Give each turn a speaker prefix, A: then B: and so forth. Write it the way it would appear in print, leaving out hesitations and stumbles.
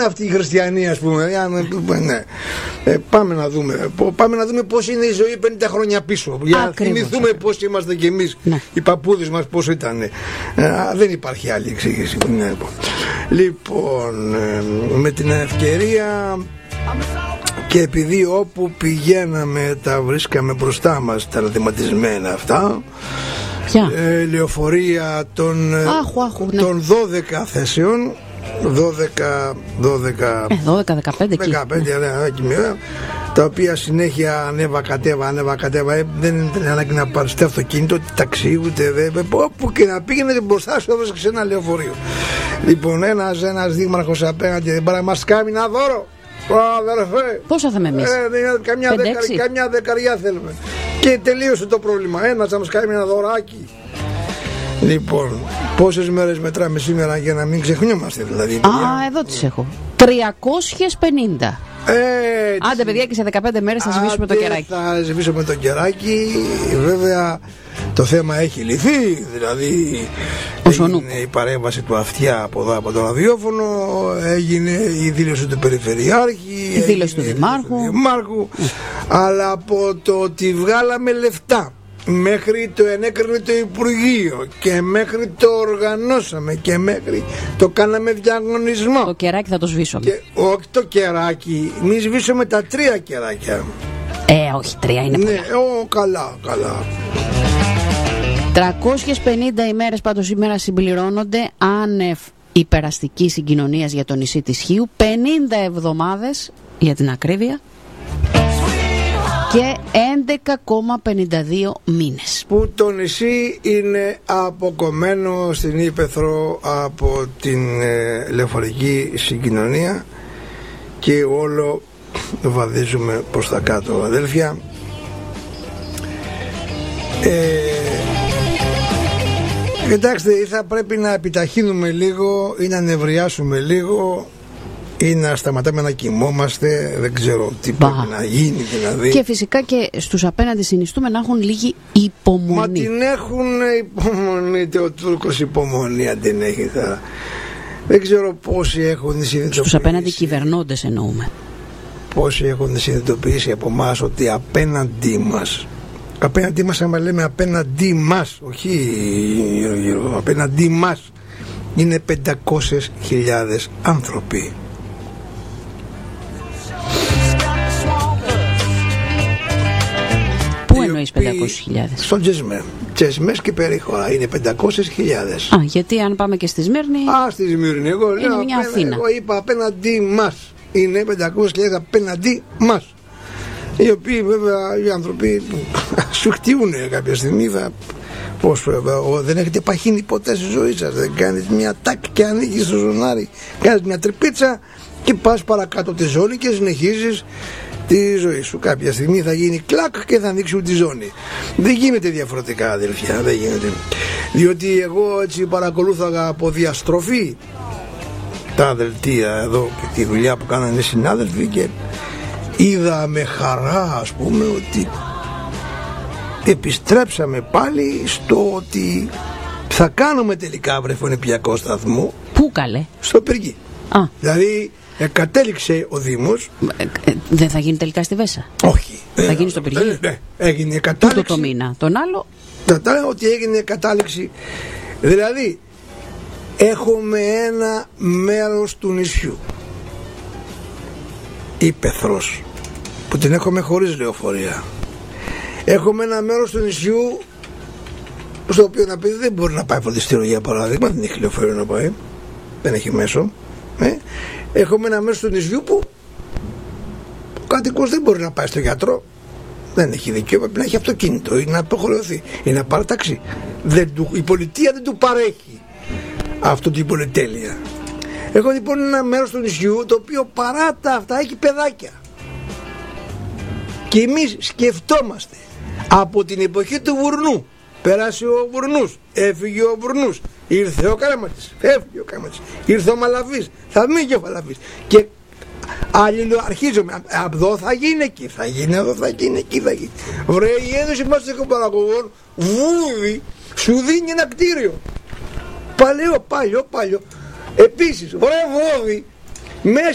A: αυτοί οι χριστιανοί, ας πούμε. Ναι. Πάμε να δούμε πώς είναι η ζωή 50 χρόνια πίσω. Για να θυμηθούμε πώς είμαστε κι εμείς, ναι. Οι παππούδες μας πώς ήταν. Δεν υπάρχει άλλη εξήγηση. Ναι. Λοιπόν, με την ευκαιρία και επειδή όπου πηγαίναμε τα βρίσκαμε μπροστά μας τα ερωτηματισμένα αυτά, λεωφορεία των 12 θέσεων,
B: 12-15
A: τα οποία συνέχεια ανέβα κατέβα, δεν είναι ανάγκη να πάρεις το αυτοκίνητο, ταξί, όπου και να πήγαινε μπροστά σου έβρισκες ένα λεωφορείο. Λοιπόν, ένας δήμαρχος απέναντι δεν μπορεί να μας κάνει ένα δώρο. Αδερφέ,
B: πόσα θα με εμείς?
A: Καμιά δεκαριά θέλουμε. Και τελείωσε το πρόβλημα. Ένας θα μας κάνει ένα δωράκι. Λοιπόν, πόσες μέρες μετράμε σήμερα για να μην ξεχνιόμαστε, δηλαδή?
B: Εδώ τις έχω. 350. Άντε παιδιά, και σε 15 μέρες θα σβήσουμε το κεράκι.
A: Θα σβήσουμε το κεράκι. Βέβαια το θέμα έχει λυθεί. Δηλαδή έγινε η παρέμβαση του Αυτιά από εδώ, από το ραδιόφωνο. Έγινε η δήλωση του Περιφερειάρχη,
B: η δήλωση του Δημάρχου.
A: Αλλά από το ότι βγάλαμε λεφτά μέχρι το ενέκρινε το Υπουργείο και μέχρι το οργανώσαμε και μέχρι το κάναμε διαγωνισμό,
B: το κεράκι θα το σβήσουμε.
A: Όχι το κεράκι, μη σβήσουμε τα 3 κεράκια.
B: Όχι, 3 είναι πολλά.
A: Ναι, καλά.
B: 350 ημέρες πάντως σήμερα συμπληρώνονται άνευ υπεραστικής συγκοινωνίας για το νησί της Χίου, 50 εβδομάδες για την ακρίβεια και 11,52 μήνες.
A: Που το νησί είναι αποκομμένο στην Ύπαιθρο από την λεωφορική συγκοινωνία και όλο βαδίζουμε προς τα κάτω, αδέλφια. Κοιτάξτε, θα πρέπει να επιταχύνουμε λίγο ή να νευριάσουμε λίγο ή να σταματάμε να κοιμόμαστε, δεν ξέρω τι πρέπει να γίνει δηλαδή.
B: Και φυσικά και στους απέναντι συνιστούμε να έχουν λίγη υπομονή.
A: Μα την έχουν υπομονή, ο Τούρκος υπομονή αν την έχει τώρα. Δεν ξέρω πόσοι έχουν συνειδητοποιήσει.
B: Στους απέναντι κυβερνώντες εννοούμε.
A: Πόσοι έχουν συνειδητοποιήσει από εμάς ότι απέναντί μας, άμα λέμε απέναντί μας, όχι γύρω, απέναντί μας είναι 500.000 άνθρωποι.
B: Πού εννοείς 500.000?
A: Στον Τσεσμές και περίχωρα είναι 500.000.
B: Γιατί αν πάμε και στη Σμύρνη.
A: Στη Σμύρνη, εγώ λέω
B: μια Αθήνα.
A: Εγώ είπα απέναντί μας. Είναι 500.000 απέναντί μας. Οι οποίοι βέβαια οι άνθρωποι σου χτιούν κάποια στιγμή. Δεν έχετε παχύνει ποτέ στη ζωή σας. Δεν κάνεις μια τάκ και ανοίγεις το ζωνάρι, κάνεις μια τρυπίτσα και πας παρακάτω τη ζώνη και συνεχίζεις τη ζωή σου. Κάποια στιγμή θα γίνει κλακ και θα ανοίξουν τη ζώνη. Δεν γίνεται διαφορετικά, αδελφιά, δεν γίνεται. Διότι εγώ έτσι παρακολούθαγα από διαστροφή τα δελτία εδώ και τη δουλειά που κάνανε οι συνάδελφοι και είδα με χαρά, ας πούμε, ότι επιστρέψαμε πάλι στο ότι θα κάνουμε τελικά βρεφονιπιακό σταθμό.
B: Πού καλέ?
A: Στο Πυργή. Δηλαδή κατέληξε ο Δήμος.
B: Δεν θα γίνει τελικά στη Βέσα?
A: Όχι.
B: Θα γίνει στο Πυργή.
A: Ναι, έγινε κατάληξη.
B: Το μήνα. Τον άλλο.
A: Ότι έγινε κατάληξη. Δηλαδή έχουμε ένα μέρος του νησιού, Ύπαιθρος, που την έχουμε χωρίς λεωφορεία. Έχουμε ένα μέρος του νησιού στο οποίο να πει δεν μπορεί να πάει φροντιστήριο, για παράδειγμα, δεν έχει λεωφορείο να πάει, δεν έχει μέσο. Έχουμε ένα μέρος του νησιού που ο κατοικός δεν μπορεί να πάει στο γιατρό, δεν έχει δικαίωμα, πρέπει να έχει αυτοκίνητο ή να υποχρεωθεί ή να πάρει ταξί. Η πολιτεία δεν του παρέχει αυτό την πολυτέλεια. Έχω λοιπόν ένα μέρος του νησιού το οποίο παρά τα αυτά έχει παιδάκια. Και εμείς σκεφτόμαστε από την εποχή του Βουρνού. Πέρασε ο Βουρνούς, έφυγε ο Βουρνούς, ήρθε ο Καράματης, έφυγε ο Καράματης, ήρθε ο Μαλαβής, θα μείνει και ο Μαλαβής. Και αρχίζουμε, εδώ θα γίνει εκεί, θα γίνει εδώ, θα γίνει εκεί, θα γίνει. Βρε, η Ένωση Μαστικών Παραγωγών, Βούδι, σου δίνει ένα κτίριο. Παλαιό. Επίσης, βρε Βούδι, μέσα